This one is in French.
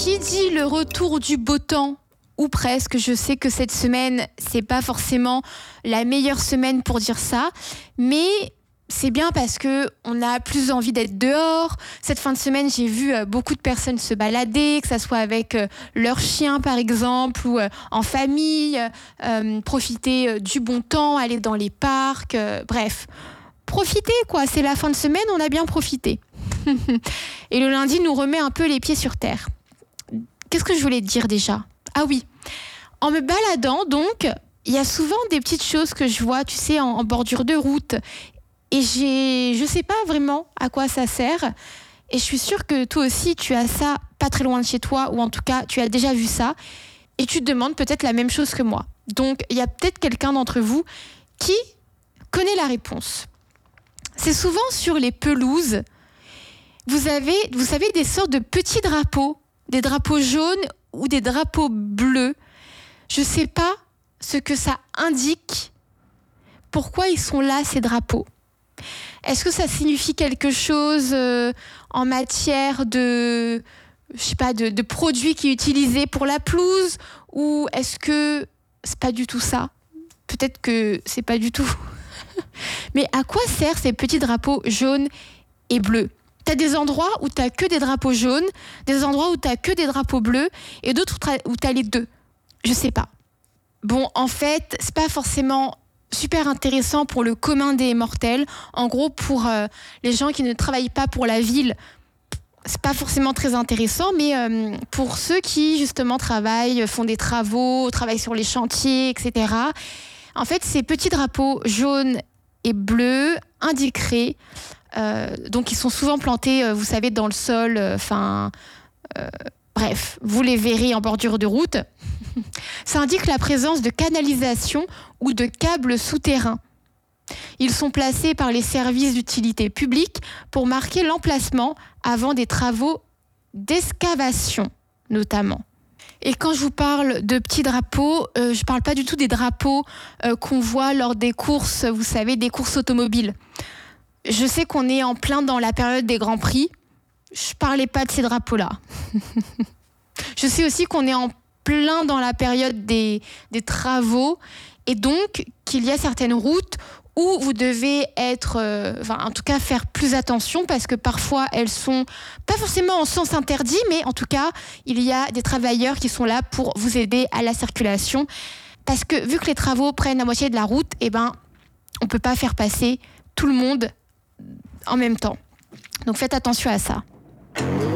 Qui dit le retour du beau temps, ou presque, je sais que cette semaine, c'est pas forcément la meilleure semaine pour dire ça, mais c'est bien parce que on a plus envie d'être dehors. Cette fin de semaine, j'ai vu beaucoup de personnes se balader, que ça soit avec leur chien par exemple, ou en famille, profiter du bon temps, aller dans les parcs, bref. Profiter quoi, c'est la fin de semaine, on a bien profité. Et le lundi nous remet un peu les pieds sur terre. Qu'est-ce que je voulais te dire déjà ? Ah oui, en me baladant donc, il y a souvent des petites choses que je vois, tu sais, en bordure de route. Et je sais pas vraiment à quoi ça sert. Et je suis sûre que toi aussi, tu as ça pas très loin de chez toi, ou en tout cas, tu as déjà vu ça. Et tu te demandes peut-être la même chose que moi. Donc, il y a peut-être quelqu'un d'entre vous qui connaît la réponse. C'est souvent sur les pelouses. Vous savez, des sortes de petits drapeaux, des drapeaux jaunes ou des drapeaux bleus. Je ne sais pas ce que ça indique, pourquoi ils sont là, ces drapeaux. Est-ce que ça signifie quelque chose en matière de produits qui est utilisé pour la pelouse, ou est-ce que c'est pas du tout ça ? Peut-être que c'est pas du tout. Mais à quoi servent ces petits drapeaux jaunes et bleus ? T'as des endroits où t'as que des drapeaux jaunes, des endroits où t'as que des drapeaux bleus, et d'autres où t'as les deux. Je sais pas. Bon, en fait, c'est pas forcément super intéressant pour le commun des mortels. En gros, pour les gens qui ne travaillent pas pour la ville, c'est pas forcément très intéressant, mais pour ceux qui, justement, travaillent, font des travaux, travaillent sur les chantiers, etc., en fait, ces petits drapeaux jaunes et bleus indiqueraient, donc ils sont souvent plantés, vous savez, dans le sol, bref, vous les verrez en bordure de route. Ça indique la présence de canalisations ou de câbles souterrains. Ils sont placés par les services d'utilité publique pour marquer l'emplacement avant des travaux d'excavation, notamment. Et quand je vous parle de petits drapeaux, je ne parle pas du tout des drapeaux qu'on voit lors des courses, vous savez, des courses automobiles. Je sais qu'on est en plein dans la période des Grands Prix. Je ne parlais pas de ces drapeaux-là. Je sais aussi qu'on est en plein dans la période des travaux, et donc qu'il y a certaines routes où vous devez en tout cas faire plus attention, parce que parfois elles sont pas forcément en sens interdit, mais en tout cas il y a des travailleurs qui sont là pour vous aider à la circulation, parce que vu que les travaux prennent la moitié de la route, on peut pas faire passer tout le monde en même temps. Donc faites attention à ça.